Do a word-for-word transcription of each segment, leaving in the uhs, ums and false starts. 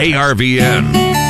K R V N.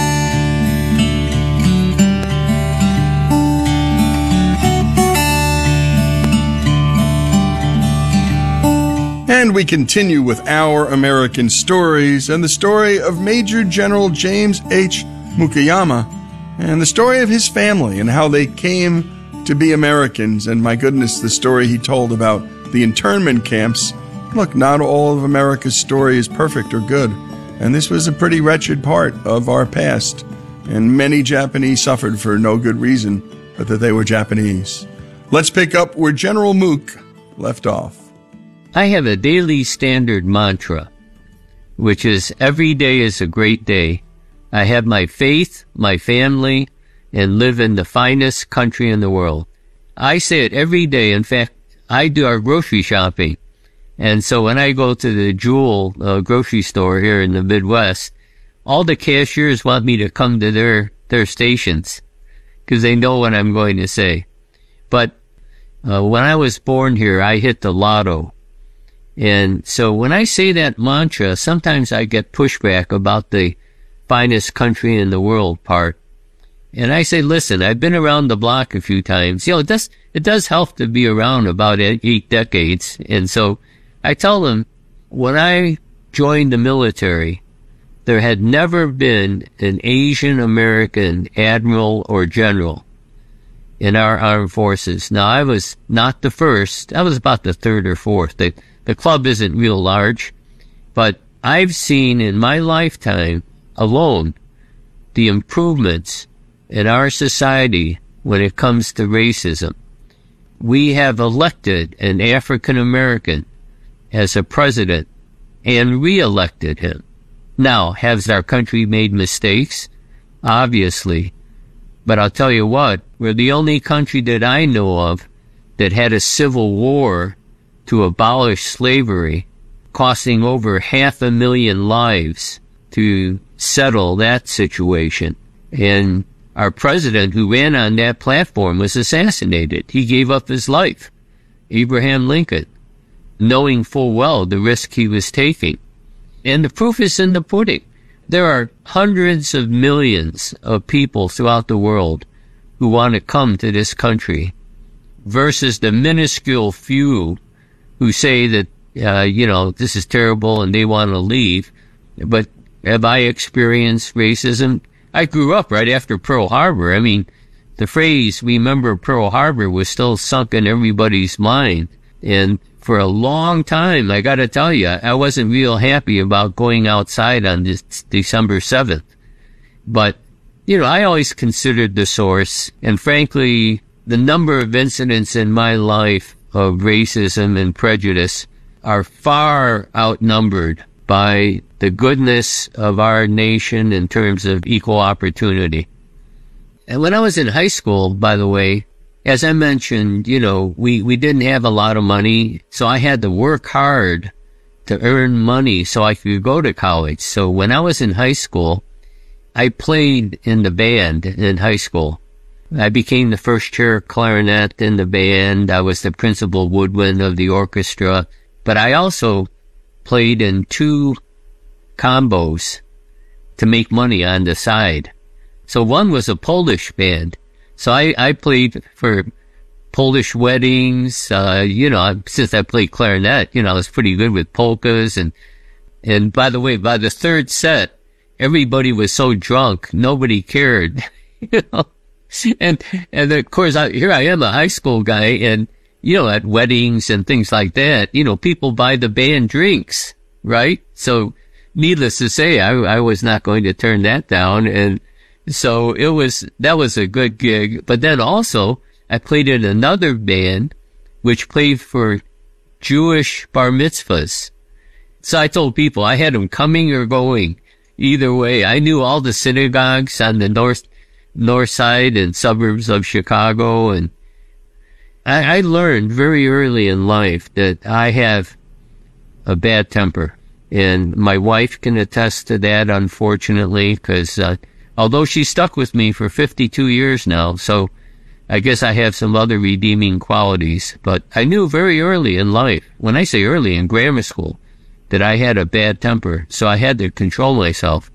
And we continue with our American stories and the story of Major General James H. Mukayama and the story of his family and how they came to be Americans. And my goodness, the story he told about the internment camps. Look, not all of America's story is perfect or good. And this was a pretty wretched part of our past. And many Japanese suffered for no good reason, but that they were Japanese. Let's pick up where General Mook left off. I have a daily standard mantra, which is every day is a great day. I have my faith, my family, and live in the finest country in the world. I say it every day. In fact, I do our grocery shopping. And so when I go to the Jewel uh, grocery store here in the Midwest, all the cashiers want me to come to their, their stations because they know what I'm going to say. But uh, when I was born here, I hit the lotto. And so when I say that mantra, sometimes I get pushback about the finest country in the world part. And I say, listen, I've been around the block a few times. You know, it does, it does help to be around about eight decades. And so I tell them, when I joined the military, there had never been an Asian American admiral or general in our armed forces. Now, I was not the first. I was about the third or fourth. The, the club isn't real large, but I've seen in my lifetime alone the improvements in our society when it comes to racism. We have elected an African American as a president and re-elected him. Now, has our country made mistakes? Obviously. But I'll tell you what, we're the only country that I know of that had a civil war to abolish slavery, costing over half a million lives to settle that situation. And our president who ran on that platform was assassinated. He gave up his life, Abraham Lincoln, knowing full well the risk he was taking. And the proof is in the pudding. There are hundreds of millions of people throughout the world who want to come to this country versus the minuscule few who say that, uh, you know, this is terrible and they want to leave. But have I experienced racism? I grew up right after Pearl Harbor. I mean, the phrase, remember Pearl Harbor, was still sunk in everybody's mind. And for a long time, I got to tell you, I wasn't real happy about going outside on this December seventh. But, you know, I always considered the source. And frankly, the number of incidents in my life of racism and prejudice are far outnumbered by the goodness of our nation in terms of equal opportunity. And when I was in high school, by the way, as I mentioned, you know, we, we didn't have a lot of money, so I had to work hard to earn money so I could go to college. So when I was in high school, I played in the band in high school. I became the first chair clarinet in the band. I was the principal woodwind of the orchestra. But I also played in two combos to make money on the side. So one was a Polish band. So I, I played for Polish weddings. Uh, you know, since I played clarinet, you know, I was pretty good with polkas. And, and by the way, by the third set, everybody was so drunk, nobody cared, you know. And, and of course, I, here I am, a high school guy, and, you know, at weddings and things like that, you know, people buy the band drinks, right? So, needless to say, I, I was not going to turn that down. And so it was, that was a good gig. But then also, I played in another band, which played for Jewish bar mitzvahs. So I told people I had them coming or going. Either way, I knew all the synagogues on the north, north side and suburbs of Chicago. And I, I learned very early in life that I have a bad temper. And my wife can attest to that, unfortunately, because uh, although she stuck with me for fifty-two years now, so I guess I have some other redeeming qualities. But I knew very early in life, when I say early, in grammar school, that I had a bad temper, so I had to control myself.